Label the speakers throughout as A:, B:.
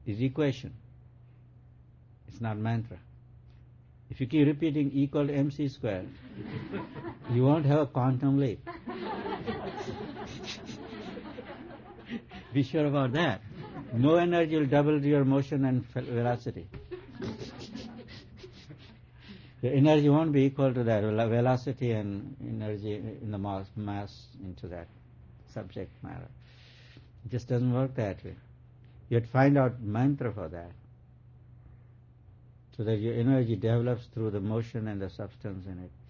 A: is equation. It's not mantra. If you keep repeating E equal to mc square, you won't have a quantum leap. Be sure about that. No energy will double your motion and velocity. The energy won't be equal to that velocity and energy in the mass into that subject matter. It just doesn't work that way. You have to find out mantra for that, so that your energy develops through the motion and the substance in it.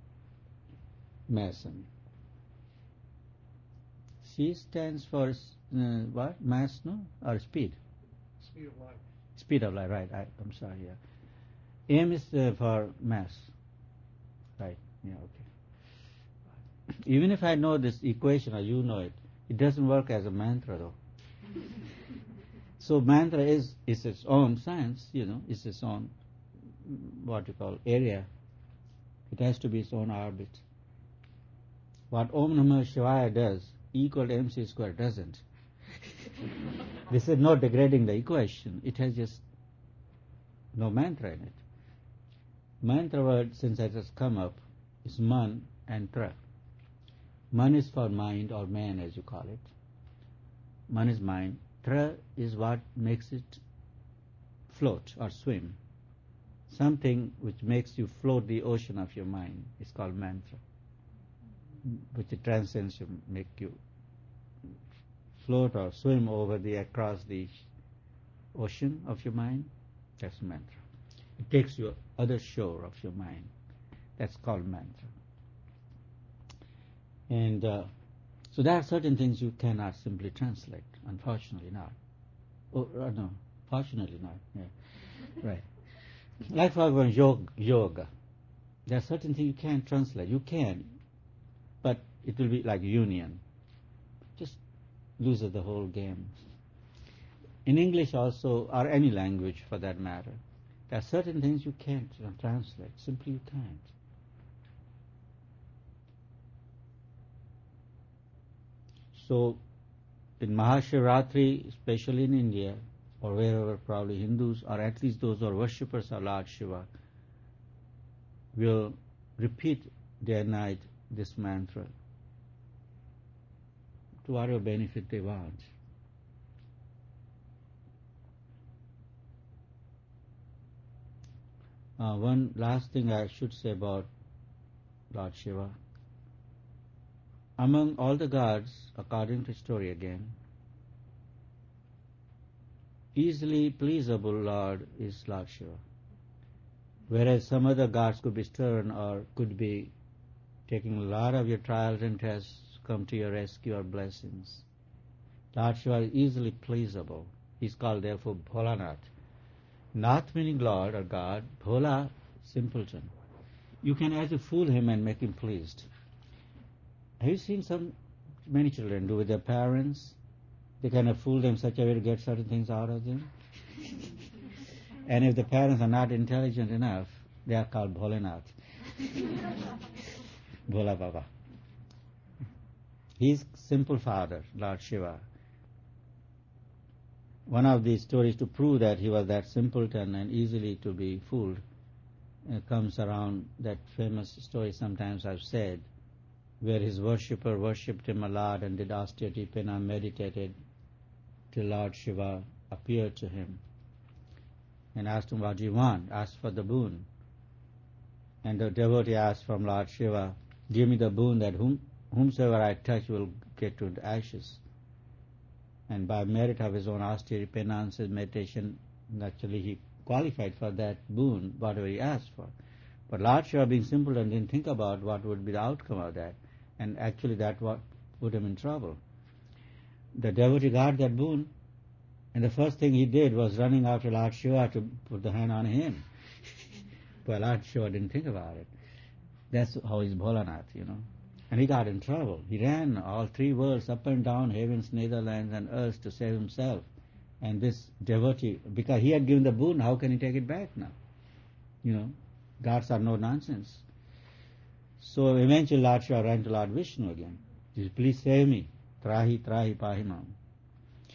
A: Mass. C stands for what? Mass, no? Or speed?
B: Speed of light.
A: Speed of light, right. I'm sorry, yeah. M is for mass. Right, yeah, okay. Even if I know this equation or you know it, it doesn't work as a mantra though. So mantra is its own science, it's its own, what you call, area. It has to be its own orbit. What Om Namah Shivaya does, E equal to mc square doesn't. This is not degrading the equation. It has just no mantra in it. Mantra word, since it has come up, is man and tra. Man is for mind or man, as you call it. Man is mind. Tra is what makes it float or swim. Something which makes you float the ocean of your mind is called mantra, which it transcends you, make you float or swim across the ocean of your mind. That's mantra. It takes you other shore of your mind. That's called mantra. And so there are certain things you cannot simply translate. Unfortunately not. No, fortunately not. Yeah. Right. Like for example, yoga. There are certain things you can't translate. You can, but it will be like union. Just loses the whole game. In English also, or any language for that matter, there are certain things you can't translate. Simply you can't. So, in Mahashivratri, especially in India, or wherever probably Hindus, or at least those who are worshippers of Lord Shiva, will repeat day and night this mantra to whatever benefit they want. One last thing I should say about Lord Shiva. Among all the gods, according to story again, easily pleasable Lord is Lord Shiva. Whereas some other gods could be stern or could be taking a lot of your trials and tests to come to your rescue or blessings. Lord Shiva is easily pleasable. He's called therefore Bholanath. Nath meaning Lord or God, Bhola, simpleton. You can actually fool him and make him pleased. Have you seen many children do with their parents? They kind of fool them such a way to get certain things out of them. And if the parents are not intelligent enough, they are called Bholanath. Bhola Baba. He's simple father, Lord Shiva. One of the stories to prove that he was that simpleton and easily to be fooled comes around that famous story sometimes I've said, where his worshipper worshipped him a lot and did austerity, penance, meditated till Lord Shiva appeared to him and asked him, what do you want? Asked for the boon. And the devotee asked from Lord Shiva, give me the boon that whomsoever I touch will get to ashes. And by merit of his own austerity, penance, meditation, naturally he qualified for that boon, whatever he asked for. But Lord Shiva, being simple and didn't think about what would be the outcome of that, and actually that what put him in trouble. The devotee got that boon, and the first thing he did was running after Lord Shiva to put the hand on him. But Lord Shiva didn't think about it. That's how he's Bholanath, And he got in trouble. He ran all three worlds, up and down, heavens, netherlands, and earth to save himself. And this devotee, because he had given the boon, how can he take it back now? Gods are no nonsense. So eventually Lord Shiva ran to Lord Vishnu again. He said, please save me. Trahi, trahi, pahimam.